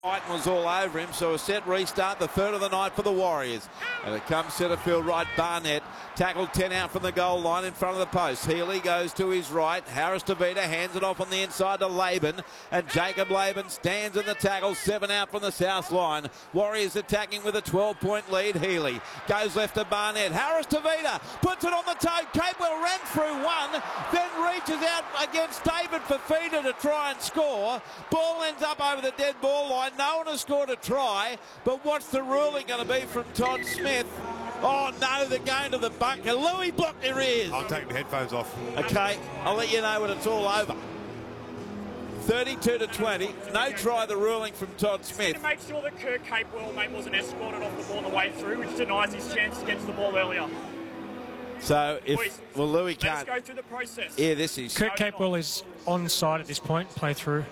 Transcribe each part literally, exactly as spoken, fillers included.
Whiten was all over him, so a set restart, the third of the night for the Warriors. And it comes centre field right, Barnett. Tackled ten out from the goal line in front of the post. Healy goes to his right. Harris DeVita hands it off on the inside to Laban. And Jacob Laban stands in the tackle, seven out from the south line. Warriors attacking with a twelve-point lead. Healy goes left to Barnett. Harris DeVita puts it on the toe. Capewell ran through one, then reaches out against David Fifita to try and score. Ball ends up over the dead ball line. No one has scored a try, but what's the ruling going to be from Todd Smith? Oh no, they're going to the bunker. Louis, block their ears. I'm taking the headphones off. Okay, I'll let you know when it's all over. thirty-two to twenty. No try, the ruling from Todd Smith. To make sure that Kurt Capewell, mate, wasn't escorted off the ball on the way through, which denies his chance to get to the ball earlier. So if Boys, well, Louis can't. Let's go through the process. Yeah, this is Kurt Capewell is onside at this point. Play through.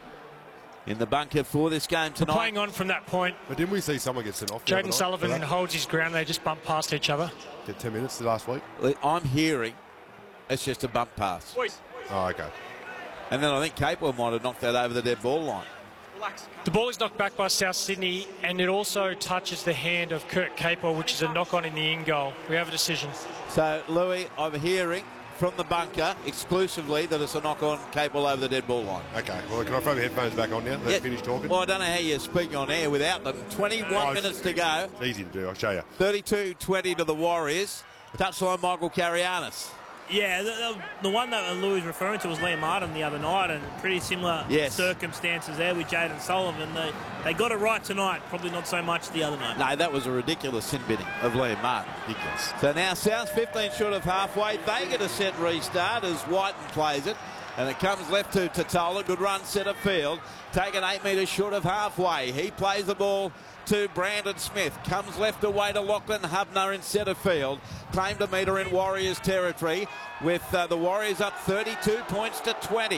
in the bunker for this game tonight. We're playing on from that point. But didn't we see someone get sent off? Jaden Sullivan holds his ground. They just bump past each other. Get ten minutes last week. I'm hearing it's just a bump pass. Boys. Oh, okay. And then I think Capewell might have knocked that over the dead ball line. Relax. The ball is knocked back by South Sydney, and it also touches the hand of Kurt Capewell, which is a knock-on in the in goal. We have a decision. So, Louis, I'm hearing from the bunker exclusively that it's a knock-on Capewell over the dead ball line. Okay, well, can I throw my headphones back on now? Let's Yeah. finish talking. Well, I don't know how you speak on air without them. twenty-one Oh, minutes to go. It's easy to do, I'll show you. thirty-two twenty to the Warriors. Touchline, Michael Carianis. Yeah, the, the, the one that Louis was referring to was Liam Martin the other night, and pretty similar Yes. circumstances there with Jaden Sullivan. They, they got it right tonight, probably not so much the other night. No, that was a ridiculous sin binning of Liam Martin. Ridiculous. So now South fifteen short of halfway. They get a set restart as Whiten plays it. And it comes left to Totola. Good run centre field. Taken eight metres short of halfway. He plays the ball to Brandon Smith. Comes left away to Lachlan Hubner in centre field. Claimed a metre in Warriors territory with uh, the Warriors up thirty-two points to twenty.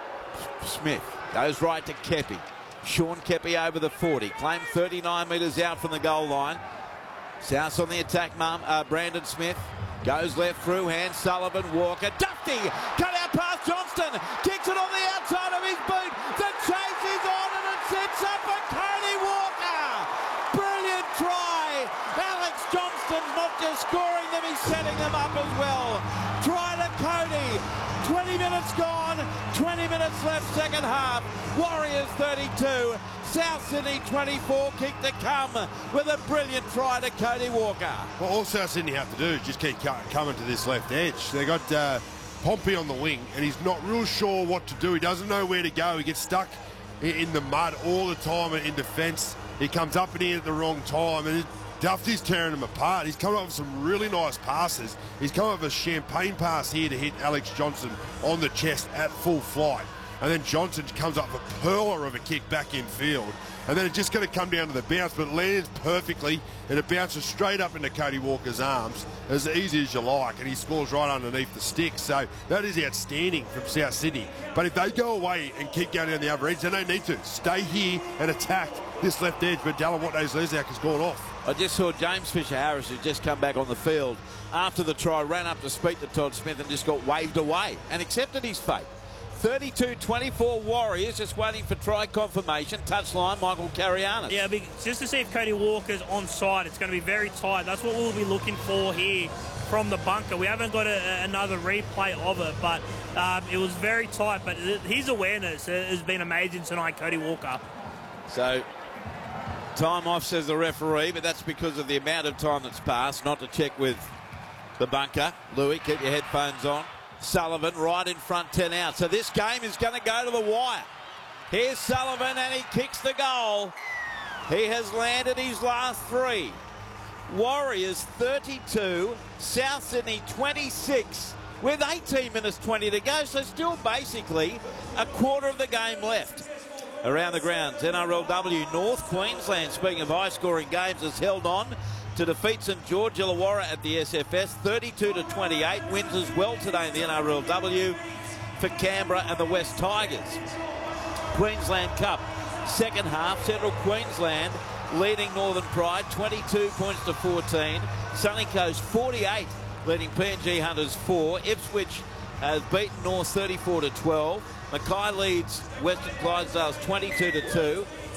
Smith goes right to Kepi. Sean Kepi over the forty. Claimed thirty-nine metres out from the goal line. South on the attack, Mum. Uh, Brandon Smith goes left through hand. Sullivan, Walker. Dufty cut out past Johnston. Kicks it on the outside of his boot. The chase is on and it sets up for Cody Walker. Brilliant try. Alex Johnston's not just scoring them, he's setting them up as well. Try to Cody. twenty minutes gone. twenty minutes left, second half. Warriors thirty-two. South Sydney twenty-four, kick to come with a brilliant try to Cody Walker. Well, all South Sydney have to do is just keep coming to this left edge. They got uh, Pompey on the wing, and he's not real sure what to do. He doesn't know where to go. He gets stuck in the mud all the time in defence. He comes up and in at the wrong time, and Dufty's tearing him apart. He's coming up with some really nice passes. He's come up with a champagne pass here to hit Alex Johnson on the chest at full flight. And then Johnson comes up with a pearler of a kick back in field. And then it's just going to come down to the bounce, but it lands perfectly, and it bounces straight up into Cody Walker's arms, as easy as you like, and he scores right underneath the stick. So that is outstanding from South Sydney. But if they go away and keep going down the other edge, they don't need to. Stay here and attack this left edge, but Dallin Leslak has gone off. I just saw James Fisher-Harris, who's just come back on the field after the try, ran up to speak to Todd Smith and just got waved away and accepted his fate. thirty-two twenty-four Warriors, just waiting for try confirmation. Touchline, Michael Carianis. Yeah, just to see if Cody Walker's onside, it's going to be very tight. That's what we'll be looking for here from the bunker. We haven't got a, another replay of it, but um, it was very tight. But his awareness has been amazing tonight, Cody Walker. So, time off, says the referee, but that's because of the amount of time that's passed, not to check with the bunker. Louis, keep your headphones on. Sullivan right in front, ten out. So this game is going to go to the wire. Here's Sullivan and he kicks the goal. He has landed his last three. Warriors thirty-two, South Sydney twenty-six with eighteen minutes twenty to go. So still basically a quarter of the game left. Around the grounds, N R L W North Queensland, speaking of high-scoring games, has held on to defeat St George Illawarra at the S F S thirty-two to twenty-eight. Wins as well today in the N R L W for Canberra and the West Tigers. Queensland Cup, second half, Central Queensland leading Northern Pride twenty-two points to fourteen. Sunny Coast forty-eight, leading P N G Hunters four. Ipswich has beaten North thirty-four to twelve. Mackay leads Western Clydesdales twenty-two to two.